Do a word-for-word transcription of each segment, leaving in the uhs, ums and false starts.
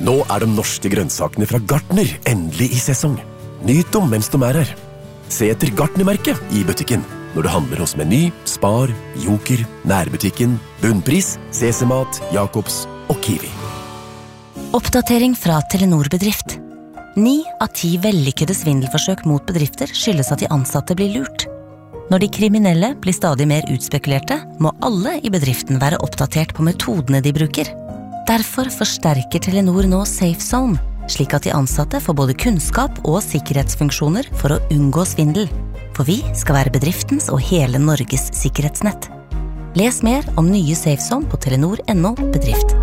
Nå er de norske grønnsakene fra Gartner endelig i sesong. Nyt dem mens de er her. Se etter Gartner-merket i butikken når du handler hos Meny, Spar, Joker, Nærbutikken, Bunnpris, Sesemat, Jakobs og Kiwi. Oppdatering fra Telenor Bedrift. Ni av ti vellykkede svindelforsøk mot bedrifter skyldes at de ansatte blir lurt. Når de kriminelle blir stadig mer utspekulerte, må alle i bedriften være oppdatert på metodene de bruker. Derfor forsterker Telenor nå Safe Zone, slik at de ansatte får både kunnskap og sikkerhetsfunksjoner for å unngå svindel. For vi skal være bedriftens og hele Norges sikkerhetsnett. Les mer om nye Safe Zone på telenor punktum no bedrift.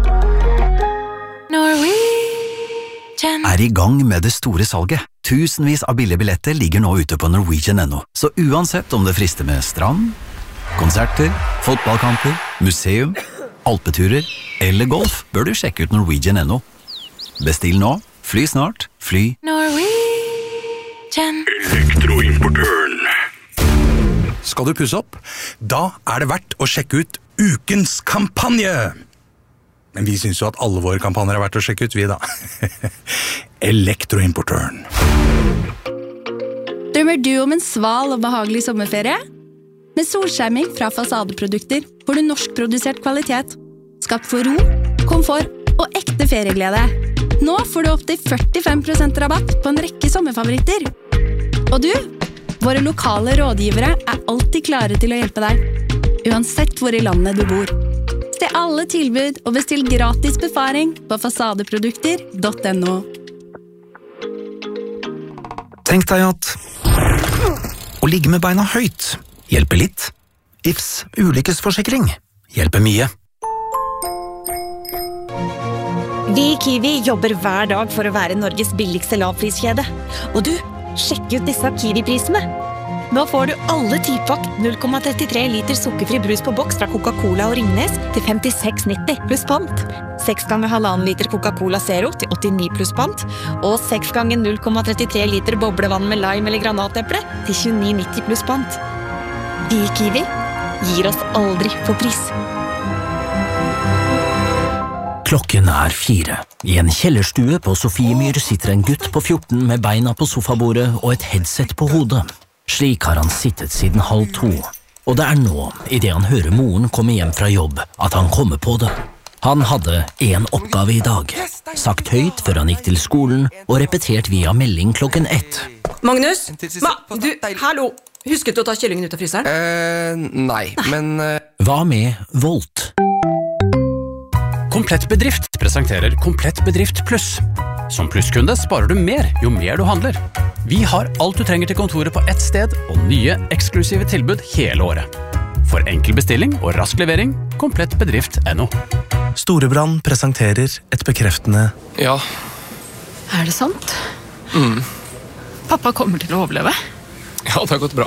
Er i gang med det store salget. Tusenvis av billige billetter ligger nå ute på Norwegian punktum no. Så uansett om det frister med strand, konserter, fotballkamper, museum, alpeturer eller golf, bør du sjekke ut Norwegian punktum no. Bestill nå, fly snart, fly Norwegian. Elektroimportøren. Skal du pusse opp? Da er det verdt å sjekke ut ukens kampanje. Men vi synes jo at alle våre kampanjer er verdt å sjekke ut, vi da. Elektroimportøren. Drømmer du om en sval og behagelig sommerferie? Med solskjerming fra Fasadeprodukter får du norskprodusert kvalitet. Skapt for ro, komfort og ekte ferieglede. Nå får du opp til førtifem prosent rabatt på en rekke sommerfavoritter. Og du, våre lokale rådgivere er alltid klare til å hjelpe deg. Uansett hvor i landet du bor. Se alle tilbud og bestill gratis befaring på fasadeprodukter punktum no. Tenk deg at å ligge med beina høyt hjelper litt. I F S ulykkesforsikring hjelper mye. Vi i Kiwi jobber hver dag for å være Norges billigste lavpriskjede. Og du, sjekk ut disse Kiwi-prisene. Nå får du alle tipakk null komma trettitre liter sukkerfri brus på boks fra Coca-Cola og Ringnes til femtiseks nitti pluss pant. seks ganger halvannen liter Coca-Cola Zero til åttini pluss pant. Og seks ganger null komma trettitre liter boblevann med lime eller granateple til tjueni nitti pluss pant. Vi i Kiwi gir oss aldri for pris. Klokken er fire. I en kjellerstue på Sofiemyr sitter en gutt på fjorten med beina på sofabordet og et headset på hodet. Slik har han sittet siden halv to. Og det er nå, i det han hører moren komme hjem fra jobb, at han kommer på det. Han hadde en oppgave i dag. Sagt høyt før han gikk til skolen, og repetert via melding klokken ett. Magnus? Ma, du, hallo! Husket du å ta kyllingen ut av fryseren? Eh, nei, men... Uh... Hva med Volt? Komplett Bedrift presenterer Komplett Bedrift Pluss. Som plusskunde sparer du mer jo mer du handler. Vi har alt du trenger til kontoret på ett sted, og nye, eksklusive tilbud hele året. For enkel bestilling og rask levering, komplett bedrift punktum no. Storebrand presenterer et bekreftende... Ja. Er det sant? Mm. Pappa kommer til å overleve. Ja, det har gått bra.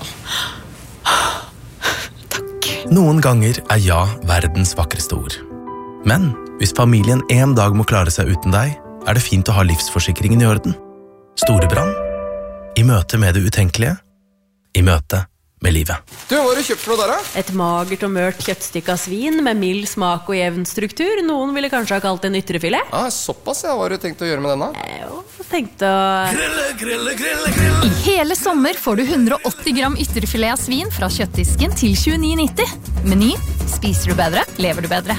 Takk. Noen ganger er ja verdens vakreste ord. Men hvis familien en dag må klare seg uten deg, er det fint å ha livsforsikringen i orden. Storebrand. I møte med det utenkelige. I møte med livet. Du, hva har du kjøpt for noe der, da? Et magert og mørt kjøttstykke av svin med mild smak og jevn struktur. Noen ville kanskje ha kalt det en ytrefilet. Ah, såpass, ja. Hva har du tenkt å gjøre med denne? Jo, tenkte å... Grille, grille, grille, grille. I hele sommer får du hundre og åtti gram ytrefilet av svin fra kjøttdisken til tjueni nitti. Meny. Spiser du bedre, lever du bedre.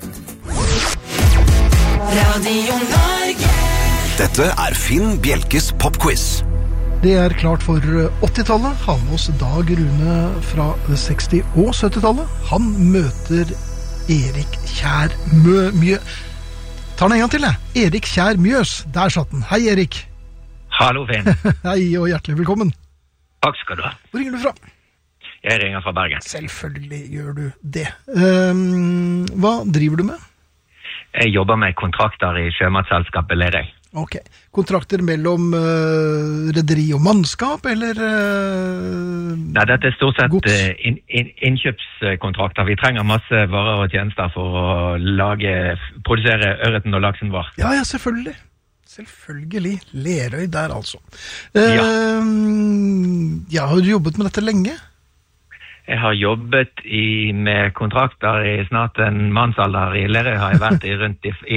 Radio Norge. Dette er Finn Bjelkes popquiz. Det er klart for åttitallet. Han hos Dag Rune fra seksti- og syttitallet. Han møter Erik Kjær Mø... Mjø... Ta den en gang til, jeg. Erik Kjær Mjøs. Der satt den. Hei, Erik. Hallo, Finn. Hei, og hjertelig velkommen. Takk skal du ha. Hvor ringer du fra? Jeg ringer fra Bergen. Selvfølgelig gjør du det. Um, hva driver du med? Jeg jobber med kontrakter i sjømatselskapet Lerøy. Ok. Kontrakter mellom uh, rederi og mannskap, eller uh, Nei, dette er stort sett uh, in, in, innkjøpskontrakter. Vi trenger masse varer og tjenester for å lage, produsere ørreten og laksen vår. Ja, ja, selvfølgelig. Selvfølgelig. Lerøy der, altså. Uh, ja. ja, har du jobbet med dette lenge? Jeg har jobbet i, med kontrakter i snart en mannsalder. I Lerøy har jeg vært i rundt i, i